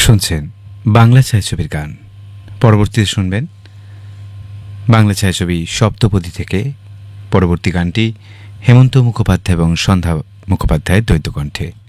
শুনছেন বাংলা ছায়াছবির গান। পরবর্তীতে শুনবেন বাংলা ছায়াছবি সপ্তপদী থেকে পরবর্তী গানটি হেমন্ত মুখোপাধ্যায় এবং সন্ধ্যা মুখোপাধ্যায়ের দ্বৈত কণ্ঠে।